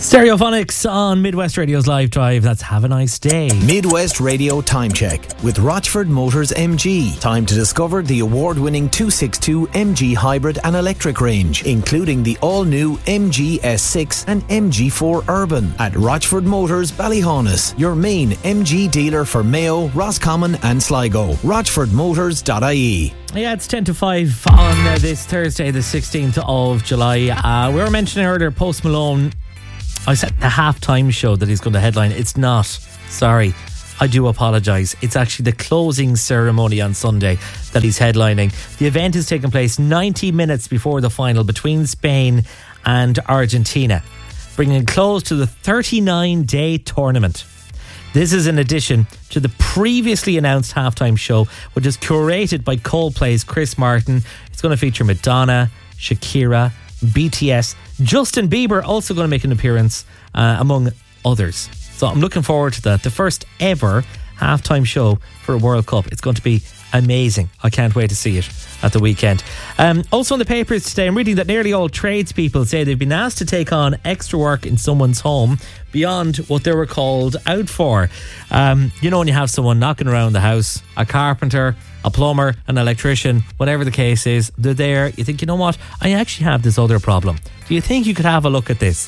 Stereophonics on Midwest Radio's Live Drive. That's Have a Nice Day. Midwest Radio Time Check with Rochford Motors MG. Time to discover the award-winning 262 MG hybrid and electric range, including the all-new MG S6 and MG4 Urban at Rochford Motors Ballyhaunis, your main MG dealer for Mayo, Roscommon and Sligo. RochfordMotors.ie. Yeah, it's 10 to 5 on this Thursday, the 16th of July. We were mentioning earlier Post Malone. I said the halftime show that he's going to headline. It's not. Sorry. I do apologise. It's actually the closing ceremony on Sunday that he's headlining. The event is taking place 90 minutes before the final between Spain and Argentina, bringing a close to the 39-day tournament. This is in addition to the previously announced halftime show, which is curated by Coldplay's Chris Martin. It's going to feature Madonna, Shakira, BTS, Justin Bieber also going to make an appearance, among others. So I'm looking forward to that. The first ever halftime show for a World Cup. It's going to be amazing. I can't wait to see it at the weekend. Also in the papers today, I'm reading that nearly all tradespeople say they've been asked to take on extra work in someone's home beyond what they were called out for. You know, when you have someone knocking around the house, a carpenter, a plumber, an electrician, whatever the case is, they're there. You think, you know what? I actually have this other problem. Do you think you could have a look at this?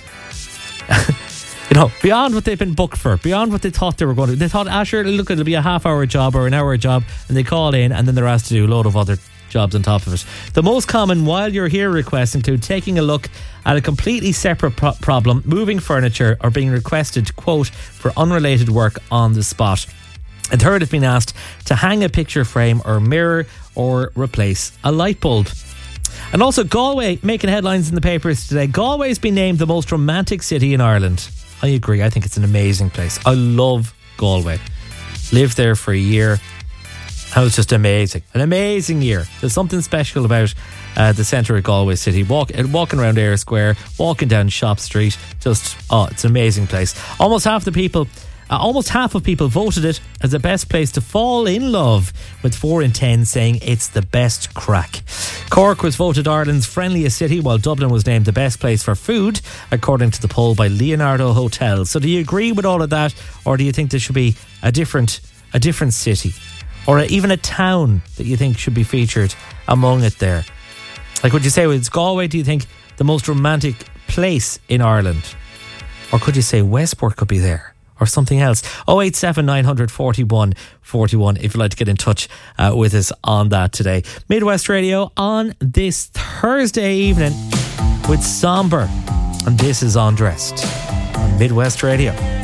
You know, beyond what they've been booked for, beyond what they thought they were going to do. They thought, sure, look, it'll be a half-hour job or an hour job, and they call in and then they're asked to do a load of other jobs on top of it. The most common while you're here requests include taking a look at a completely separate problem, moving furniture, or being requested to quote for unrelated work on the spot. A third have been asked to hang a picture frame or mirror or replace a light bulb. And also Galway making headlines in the papers today. Galway's been named the most romantic city in Ireland. I agree. I think it's an amazing place. I love Galway. Lived there for a year. That was just amazing. An amazing year. There's something special about the centre of Galway City. Walking around Eyre Square, walking down Shop Street. Just, it's an amazing place. Almost half of people voted it as the best place to fall in love, with 4 in 10 saying it's the best crack. Cork was voted Ireland's friendliest city, while Dublin was named the best place for food, according to the poll by Leonardo Hotels. So do you agree with all of that, or do you think there should be a different city, or even a town that you think should be featured among it there? Like, would you say it's Galway, do you think, the most romantic place in Ireland? Or could you say Westport could be there? Or something else? 087 941 41 if you'd like to get in touch with us on that today. Midwest Radio on this Thursday evening with Somber. And this is Undressed on Midwest Radio.